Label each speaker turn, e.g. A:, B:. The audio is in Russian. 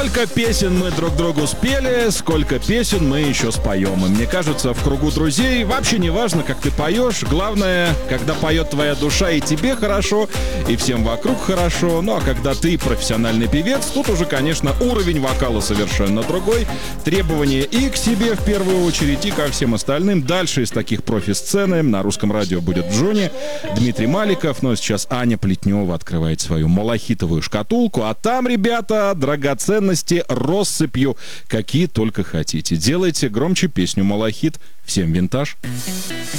A: Сколько песен мы друг другу спели, сколько песен мы еще споем. И мне кажется, в кругу друзей вообще не важно, как ты поешь. Главное, когда поет твоя душа, и тебе хорошо, и всем вокруг хорошо. Ну а когда ты профессиональный певец, тут уже, конечно, уровень вокала совершенно другой. Требования и к себе в первую очередь, и ко всем остальным. Дальше из таких профи-сцены на русском радио будет Джонни, Дмитрий Маликов. Но сейчас Аня Плетнева открывает свою малахитовую шкатулку. А там, ребята, драгоценности россыпью, какие только хотите. Делайте громче песню «Малахит». Всем винтаж.